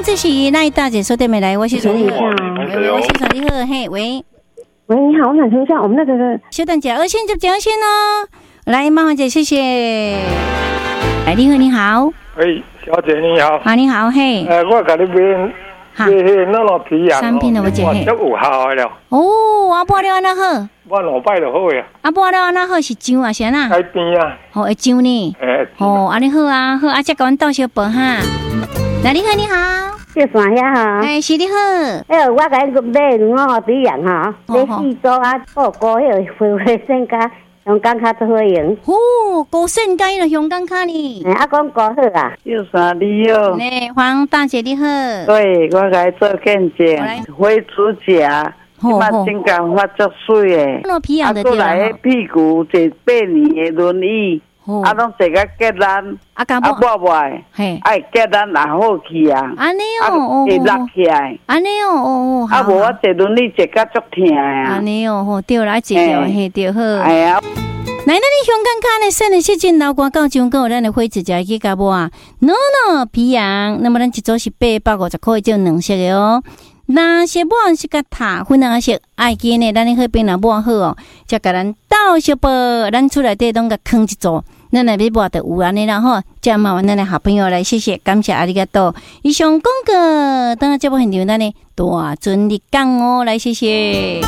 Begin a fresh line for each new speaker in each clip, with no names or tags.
这是赖大姐说对没来？我是陈丽好，我是陈丽好，嘿，喂，
你好，我想请问一下，我们那个
稍等一下，先接电话先哦。来，麻烦姐，谢谢。哎，你好，你好。
喂，小姐你好。
啊，你好，嘿。
我甲你买那个皮羊
产品我
这有效了。
哦，阿伯了安那好。
我5摆就好呀。
阿伯了安那好是姜啊，是安那？
海边啊。
哦，会姜呢。哦，安尼好啊，好，阿姐甲阮倒小包哈。来，你好，你好。
这山遐哈。
哎，是你好。
我甲你买2号皮羊哈，买4组啊，报高迄个花花生加。香港卡做好用，
高盛街了香港卡呢。
讲高好啊，
有啥你好？
呢，黄大姐你好。
对，我来做见证，灰指甲，嘛真干发足水诶。
那皮养的对啦。
来屁股坐8年的轮椅，拢坐个结烂，抹坏，爱结烂也好去啊。
安尼哦，
会落起来。
安尼哦，
无我坐轮椅坐甲足疼啊。
安尼哦，对啦，坐掉嘿对好。
哎呀。
来，咱的香港卡呢，省的时间老瓜到上个咱的灰指甲去加无啊？no 皮羊，那么咱一组是850块，就2色的哦。那些碗是个塔粉啊色，爱见呢，咱的迄边若抹好哦，才甲咱倒小包，咱出来底拢甲放一组，咱来要抹的有安尼啦吼。这麻烦咱的好朋友来，谢谢，感谢阿里嘎多。以上广告，等下节目现场咱的大尊你讲哦，来谢谢。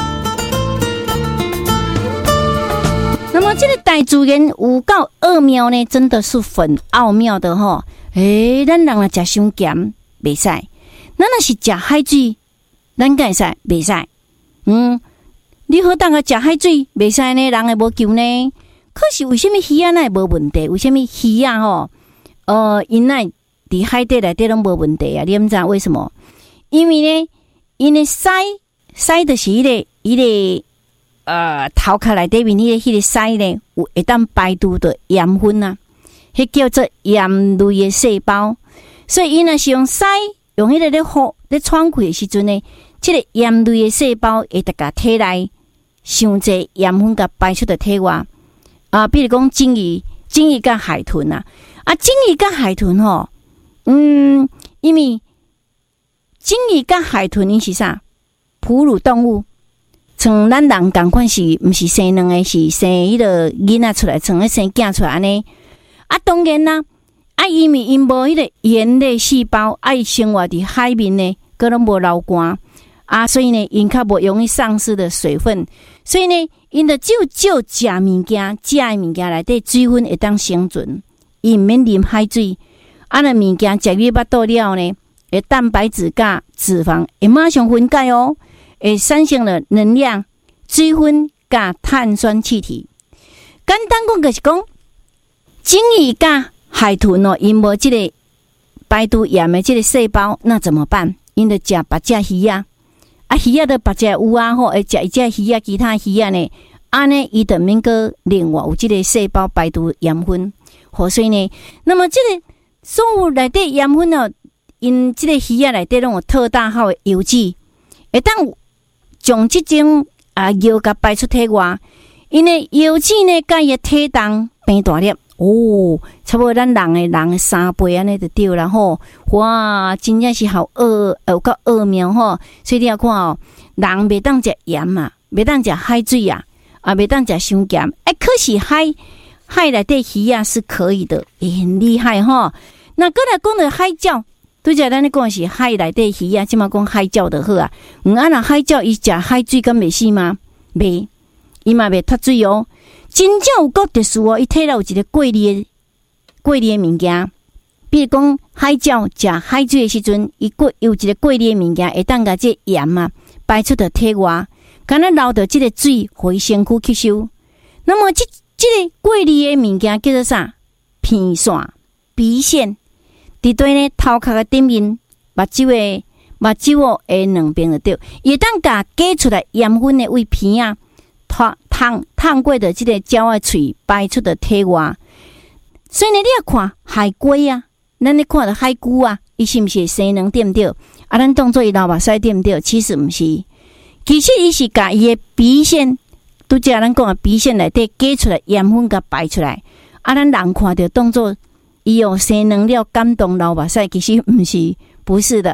那么这个大自然有够奥妙呢，真的是很奥妙的吼。咱人啊食伤咸袂使，咱若是食海水，咱敢会使袂使。你好当个食海水袂使呢，人会无救呢。可是为什么鱼啊那无问题？为什么鱼啊吼？因那伫海底内底拢无问题啊？你毋知为什么？因为呢，因的鳃就是迄个。头壳内底面迄个鳃呢，有会当排除的盐分啊，迄叫做盐类的细胞。所以，伊若是用鳃用迄个咧喘气的时阵呢，这个盐类的细胞会得甲体内伤济盐分甲排出的体外啊。比如讲鲸鱼甲海豚啊，鲸鱼甲海豚吼，因为鲸鱼甲海豚因是啥？哺乳动物。像咱人共款是，毋是生两个，是生迄个囡仔出来，像生囝出来安尼。当然啦，因为因无迄个盐类细胞，生活伫海面呢，佮拢无流汗所以呢，因较无容易丧失的水分，所以呢，因就只有食物件内底水分会当生存，伊毋免啉海水。那物件食入巴肚了呢，蛋白质甲脂肪会马上分解哦。会产生了能量、水分甲碳酸气体。简单讲就是讲，鲸鱼甲海豚因无这个排毒盐的这个细胞，那怎么办？因就食别只鱼啊，鱼啊，就别只有啊吼，会食一只鱼啊，其他鱼啊呢，安尼伊就免个另外有这个细胞排毒盐分。所以呢，那么这个所有内底盐分因这个鱼啊内底拢有特大号的油脂，会当将这种油甲排出体外，因为油脂呢，甲伊体重变大粒差不多咱人的3倍安尼就对啦吼。哇，真正是好有够奥妙吼。所以你要看人袂当食盐嘛，袂当食海水啊，袂当食伤咸。可是海内底鱼啊是可以的，也很厉害吼。那过来讲到海鸟。拄则咱咧讲是海内底鱼啊，即马讲海鸟就好啊。若海鸟伊食海水敢袂死吗？袂，伊嘛袂脱水哦。真正有够特殊哦，伊体内有一个过滤的物件。比如讲海鸟食海水的时阵，伊有一个过滤的物件，会当甲这盐排出到体外，敢若留到这个水互伊身躯吸收。那么这个过滤的物件叫做啥？鼻线、鼻腺。伫对呢头壳的顶面，目睭的两边就对，伊当甲挤出来盐分的胃片啊，烫过的这个鸟的喙排出的体外。所以呢，你要看海龟啊，咱咧看到海龟啊，伊是毋是生能对毋对？咱当作伊流目屎对毋对？其实毋是，其实伊是甲伊的鼻腺，拄则咱讲的鼻腺内底挤出来盐分甲排出来，咱人看到当作伊有生能了感动流目屎，其实不是的。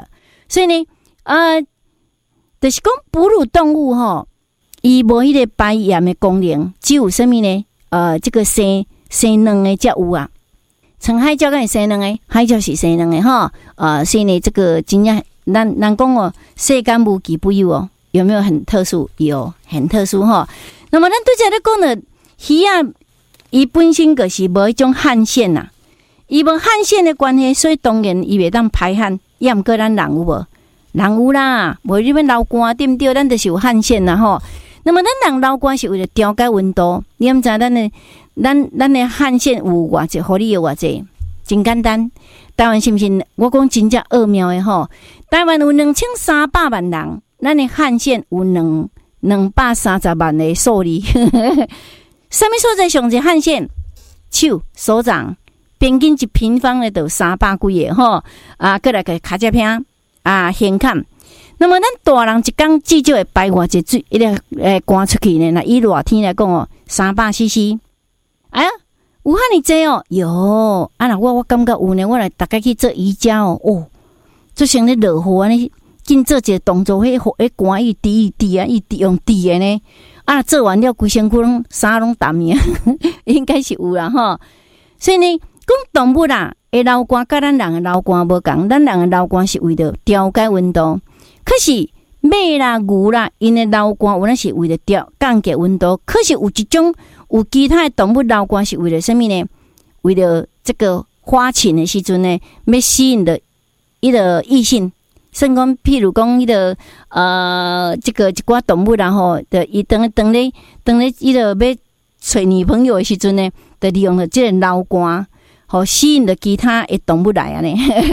所以呢，就是讲哺乳动物吼，伊无迄个排盐的功能，只有什么呢？这个生卵的才有啊。像海鸟敢会生卵的，海鸟是生卵的吼。所以呢，这个真正咱讲哦，世间无奇不有哦，有没有很特殊？有，很特殊吼。那么咱拄则咧讲了，鱼啊，伊本身就是无迄种汗腺呐，伊无汗腺的关系，所以当然伊袂当排汗。也毋过咱人有无？人有啦，无你们流汗对毋对？咱就是有汗腺啦吼。那么咱人流汗是为了调节温度，你毋知咱的汗腺有偌济，互你有偌济，真简单。台湾是毋是？我讲真正奥妙的吼。台湾有2300万人，咱的汗腺有230万的数字。什么所在上是汗腺？手、手掌。平均1平方的就300几个吼，过来个脚趾片胸坎。那么咱大人一工至少会排偌济水，一个赶出去呢。那以热天来讲哦，300cc。哎呀，有遐尼济哦，有那我感觉有呢。我来大概去做瑜伽哦，做成咧热火安尼，紧做一个动作，迄寒一滴啊，一滴用滴的呢。做完了，规身躯拢衫拢湿呀，应该是有啦吼。所以呢。讲动物啦，会流汗，甲咱人的流汗无共。咱人的流汗是为了调节温度，可是马啦、牛啦，因的流汗有那是为了降低温度。可是有其他的动物流汗是为了什么呢？为了这个花情的时阵呢，要吸引的一个异性。甚讲，譬如讲这个一寡动物啦吼，的伊等咧伊个要找女朋友的时阵呢，就利用了这个流汗。好吸引的其他的动物来啊呢，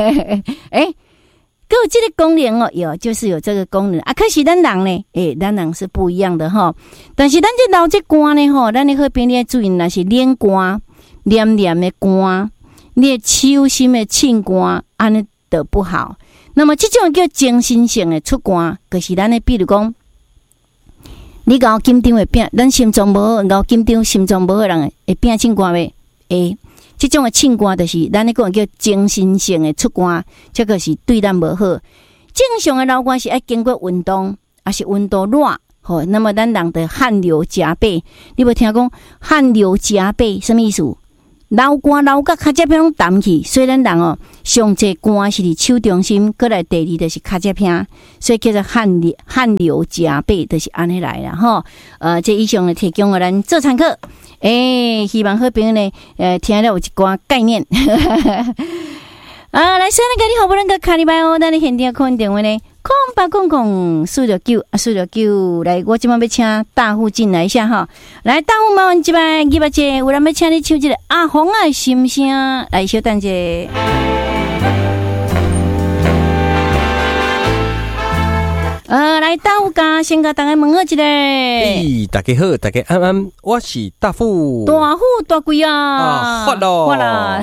各有这个功能哦，有就是有这个功能啊。可是咱人呢，咱人是不一样的哈。但是咱这流这汗呢，吼，咱的好边你要注意，那是冷汗、黏黏的汗，你的手心的沁汗，安尼都不好。那么这种叫精神性的出汗，就是咱的，比如讲，你搞紧张会变，咱心脏无好，搞紧张心脏无好人会变沁汗未？这种的沁汗就是咱咧讲叫精神性的出汗，这个是对咱无好。正常的流汗是要经过运动，还是温度热，好，那么咱人的汗流浃背。你有听讲汗流浃背什么意思？流汗流到脚趾片拢澹去，所以咱人哦，上济汗是伫手中心，过来第二就是脚趾片，所以叫做汗流浃背，就是安尼来啦吼。这以上呢提供了咱做参考。希望好朋友呢，听了有一寡概念。来，所以呢，今日好不能个卡里拜哦，咱的现场空电话呢，0800-469-469，来，我今晚要请大户进来一下哈。来，大户麻烦这边200姐，有人要请你唱一个阿红的心声，来，小等者。来大户家先甲大家问好一个。
大家好，大家安安，我是大富。
大富大贵啊！
发咯，
发啦！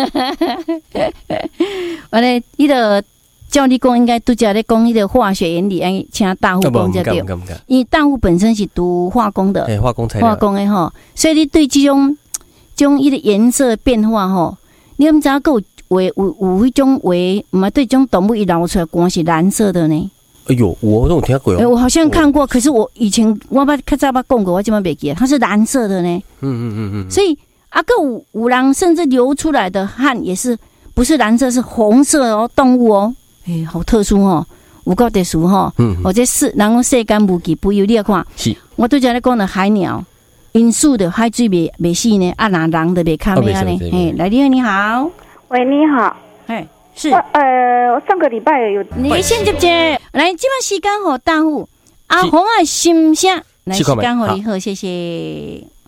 完了，伊个照你讲，应该拄则咧讲迄个化学原理，哎，请大户讲才对。因为大户本身是读化工的，
化工材料，
化工的吼，所以你对这种伊的颜色变化吼，你毋知影有迄种话，毋系对这种动物伊流出来光是蓝色的呢？
哎呦，我都有听过哦。
我好像看过，可是我以前我较早讲过，我今晚袂记，它是蓝色的呢。所以有人甚至流出来的汗也是不是蓝色，是红色哦，动物哦，好特殊哦，有够特殊哦。或者是人讲世间无奇不有，你看，是我对这咧讲的海鸟，因素的海水袂死呢，那人就袂卡咩呢？来，你好，
喂，你好，
是
我上个礼拜有
你先接接，来，今晚时间好大户阿红啊，心声，来时间好你好，谢谢。